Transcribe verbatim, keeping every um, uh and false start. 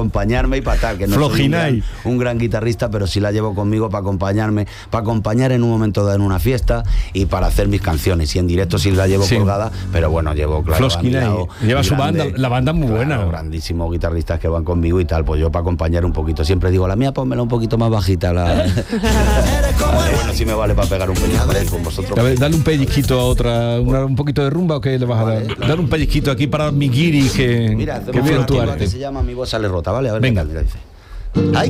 acompañarme y para tal, que no soy un gran, un gran guitarrista, pero sí la llevo conmigo para acompañarme, para acompañar en un momento dado en una fiesta y para hacer mis canciones. Y en directo sí la llevo sí. colgada, pero bueno, llevo claro. Lado, lleva su grande, banda, la banda es muy claro, buena. Grandísimos guitarristas que van conmigo y tal, pues yo para acompañar un poquito. Siempre digo, la mía pónmela un poquito más bajita. La... vale, bueno, sí me vale para pegar un pellizco con vosotros. A ver, dale un pellizquito a otra, una, un poquito de rumba o qué le vas vale, a dar. Claro. Dale un pellizquito aquí para mi guiri que, Mira, que vea tu arte. Que se llama Mi voz sale rota, ¿vale? A ver, venga. Qué tal, dice. Ay,